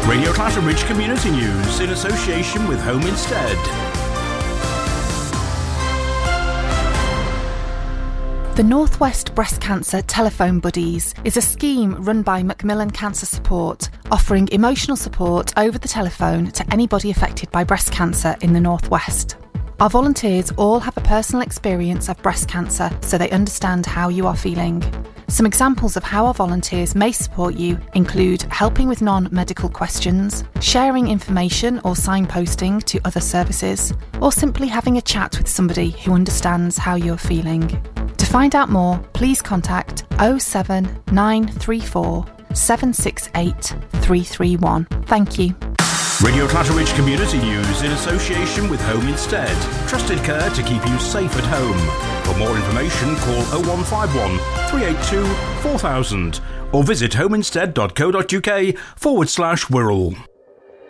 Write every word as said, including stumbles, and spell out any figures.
Radio Clatterbridge Community News in association with Home Instead. The North West Breast Cancer Telephone Buddies is a scheme run by Macmillan Cancer Support, offering emotional support over the telephone to anybody affected by breast cancer in the North West. Our volunteers all have a personal experience of breast cancer, so they understand how you are feeling. Some examples of how our volunteers may support you include helping with non-medical questions, sharing information or signposting to other services, or simply having a chat with somebody who understands how you're feeling. To find out more, please contact oh seven nine three four, seven six eight, three three one. Thank you. Radio Clatterbridge Community News in association with Home Instead. Trusted care to keep you safe at home. For more information, call oh one five one, three eight two, four thousand or visit homeinstead.co.uk forward slash Wirral.